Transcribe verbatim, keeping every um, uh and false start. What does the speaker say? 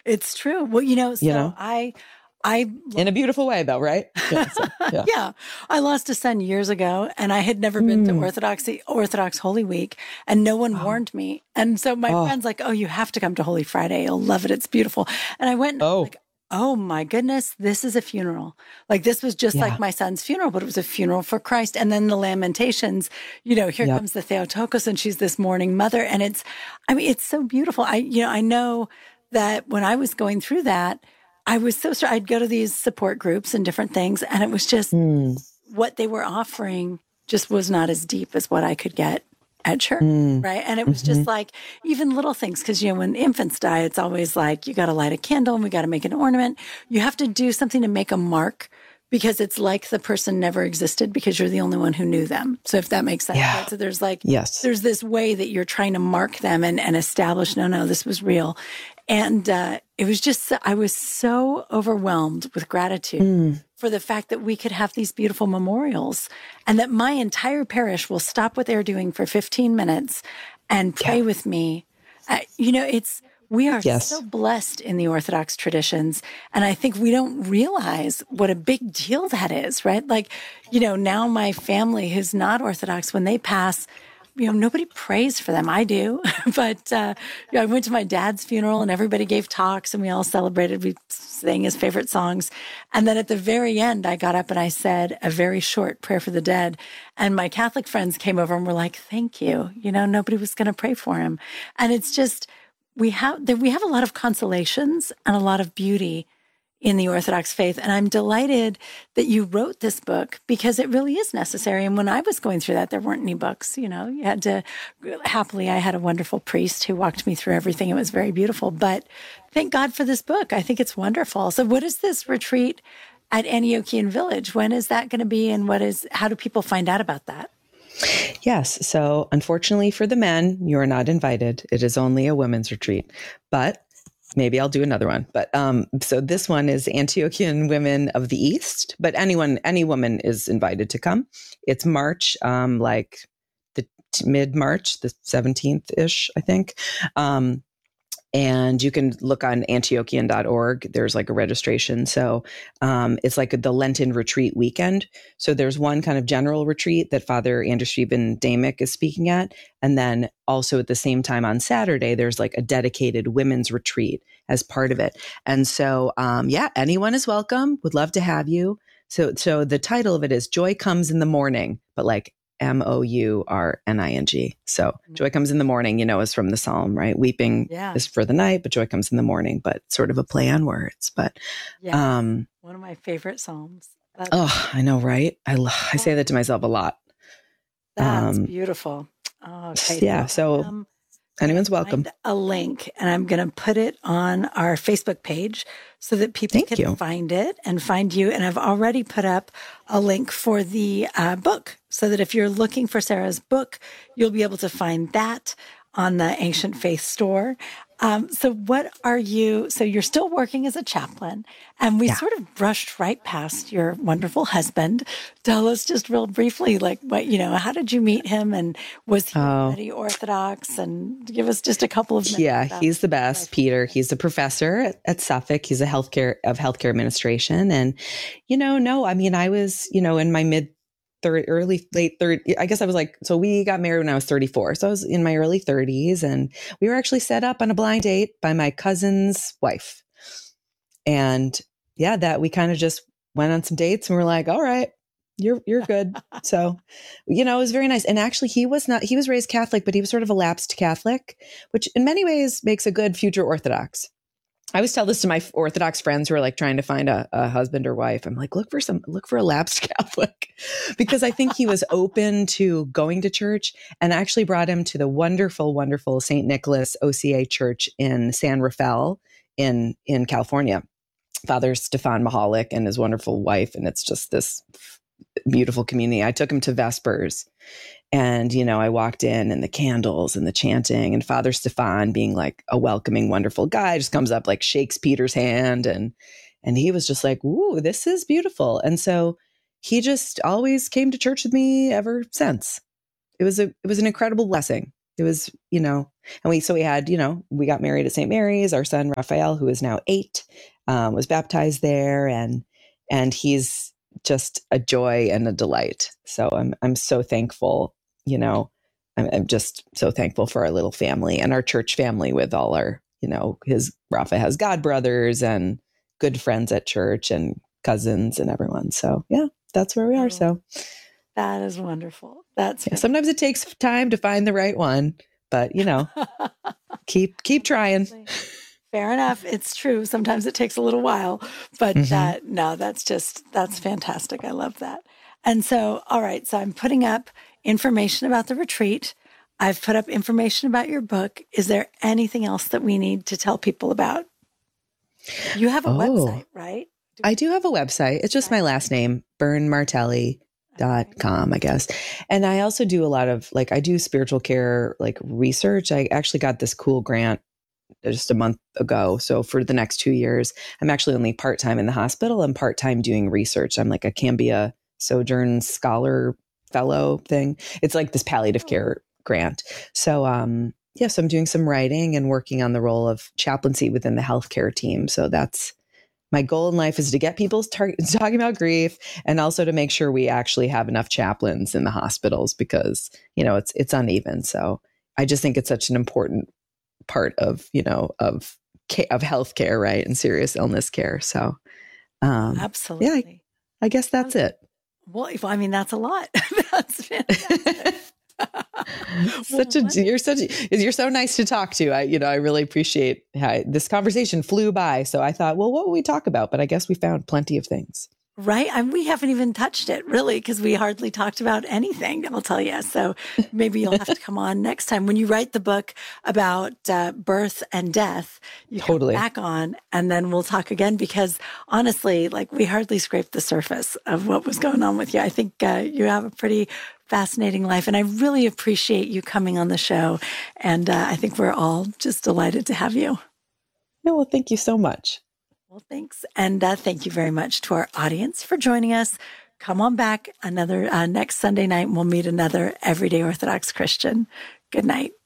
It's true. Well, you know, so You know? I, I, In a beautiful way, though, right? Yeah. So, yeah. yeah, I lost a son years ago, and I had never been to Mm. Orthodoxy, Orthodox Holy Week, and no one Oh. warned me. And so my Oh. friend's like, "Oh, you have to come to Holy Friday. You'll love it. It's beautiful." And I went, and I was Oh. like, "Oh my goodness, this is a funeral. Like this was just Yeah. like my son's funeral, but it was a funeral for Christ." And then the Lamentations, you know, here Yep. comes the Theotokos, and she's this mourning mother, and it's, I mean, it's so beautiful. I, you know, I know that when I was going through that, I was so sorry. I'd go to these support groups and different things, and it was just Mm. what they were offering just was not as deep as what I could get at church. Mm. Right. And it was Mhm. just like even little things. Cause, you know, when infants die, it's always like, you got to light a candle and we got to make an ornament. You have to do something to make a mark because it's like the person never existed because you're the only one who knew them. So if that makes sense. Yeah. Right? So there's like, Yes. there's this way that you're trying to mark them and, and establish, no, no, this was real. And uh, it was just, I was so overwhelmed with gratitude Mm. for the fact that we could have these beautiful memorials and that my entire parish will stop what they're doing for fifteen minutes and pray Yeah. with me. Uh, you know, it's, we are Yes. so blessed in the Orthodox traditions. And I think we don't realize what a big deal that is, right? Like, you know, now my family who's not Orthodox, when they pass, you know, nobody prays for them. I do. But uh, you know, I went to my dad's funeral and everybody gave talks and we all celebrated. We sang his favorite songs. And then at the very end, I got up and I said a very short prayer for the dead. And my Catholic friends came over and were like, thank you. You know, nobody was going to pray for him. And it's just, we have, we have a lot of consolations and a lot of beauty in the Orthodox faith. And I'm delighted that you wrote this book because it really is necessary. And when I was going through that, there weren't any books, you know, you had to, happily, I had a wonderful priest who walked me through everything. It was very beautiful, but thank God for this book. I think it's wonderful. So what is this retreat at Antiochian Village? When is that going to be? And what is, how do people find out about that? Yes. So unfortunately for the men, you are not invited. It is only a women's retreat, but maybe I'll do another one. But um, so this one is Antiochian Women of the East, but anyone, any woman is invited to come. It's March, um, like the t- mid-March, the seventeenth-ish, I think. Um, and you can look on antiochian dot org. There's like a registration. So um, it's like the Lenten retreat weekend. So there's one kind of general retreat that Father Anders Stephen Damick is speaking at. And then also at the same time on Saturday, there's like a dedicated women's retreat as part of it. And so, um, yeah, anyone is welcome. Would love to have you. So, so the title of it is Joy Comes in the Morning, but like M O U R N I N G. So joy comes in the morning, you know, is from the Psalm, right? Weeping Yeah. is for the night, but joy comes in the morning, but sort of a play on words. But Yeah. um, One of my favorite Psalms. That's, oh, I know, right? I lo- I say that to myself a lot. that's Um, beautiful. Okay. yeah. So um, anyone's I'm gonna welcome. find a link and I'm going to put it on our Facebook page so that people Thank can you. find it and find you. And I've already put up a link for the uh, book so that if you're looking for Sarah's book, you'll be able to find that on the Ancient Faith store. Um, so what are you, so you're still working as a chaplain and we Yeah. sort of brushed right past your wonderful husband. Tell us just real briefly, like what, you know, how did you meet him and was he Oh. already Orthodox, and give us just a couple of minutes. Yeah, about he's the his best, life. Peter. He's a professor at, at Suffolk. He's a healthcare of healthcare administration. And, you know, no, I mean, I was, you know, in my mid third, early, late third, I guess I was like, so we got married when I was thirty-four. So I was in my early thirties and we were actually set up on a blind date by my cousin's wife. And yeah, that we kind of just went on some dates and we're like, all right, you're, you're good. So, you know, it was very nice. And actually he was not, he was raised Catholic, but he was sort of a lapsed Catholic, which in many ways makes a good future Orthodox. I always tell this to my Orthodox friends who are like trying to find a, a husband or wife. I'm like, look for some, look for a lapsed Catholic, because I think he was open to going to church, and actually brought him to the wonderful, wonderful Saint Nicholas O C A Church in San Rafael in, in California. Father Stefan Mahalik and his wonderful wife. And it's just this beautiful community. I took him to Vespers. And, you know, I walked in and the candles and the chanting, and Father Stefan, being like a welcoming, wonderful guy, just comes up, like shakes Peter's hand. And, and he was just like, ooh, this is beautiful. And so he just always came to church with me ever since. It was a, it was an incredible blessing. it was, you know, and we, so we had, you know, we got married at Saint Mary's. Our son, Raphael, who is now eight, um, was baptized there, and, and he's just a joy and a delight. So I'm, I'm so thankful, you know, I'm, I'm just so thankful for our little family and our church family with all our, you know, his Rafa has god brothers and good friends at church and cousins and everyone. So yeah, that's where we are. So that is wonderful. That's yeah, sometimes it takes time to find the right one, but you know, keep, keep trying. Fair enough. It's true. Sometimes it takes a little while, but Mm-hmm. uh, no, that's just, that's fantastic. I love that. And so, all right. So I'm putting up information about the retreat. I've put up information about your book. Is there anything else that we need to tell people about? You have a Oh, website, right? Do I do have a website. It's just my last name, bern martelli dot com, I guess. And I also do a lot of like, I do spiritual care, like research. I actually got this cool grant just a month ago. So for the next two years, I'm actually only part-time in the hospital and part-time doing research. I'm like a Cambia Sojourn Scholar Fellow thing. It's like this palliative care grant. So, um, yeah, so I'm doing some writing and working on the role of chaplaincy within the healthcare team. So that's my goal in life, is to get people tar- talking about grief, and also to make sure we actually have enough chaplains in the hospitals, because, you know, it's, it's uneven. So I just think it's such an important part of, you know, of, of healthcare, right. And serious illness care. So, um, absolutely. Yeah, I, I guess that's it. Well, if, I mean, that's a lot. That's fantastic. Such a, you're such a, you're so nice to talk to. I, you know, I really appreciate how this conversation flew by. So I thought, well, what would we talk about? But I guess we found plenty of things. Right. And we haven't even touched it really, because we hardly talked about anything, I'll tell you. So maybe you'll have to come on next time when you write the book about uh, birth and death. You totally come back on, and then we'll talk again, because honestly, like, we hardly scraped the surface of what was going on with you. I think uh, you have a pretty fascinating life, and I really appreciate you coming on the show. And uh, I think we're all just delighted to have you. No, well, thank you so much. Well, thanks. And uh, thank you very much to our audience for joining us. Come on back another uh, next Sunday night, and we'll meet another Everyday Orthodox Christian. Good night.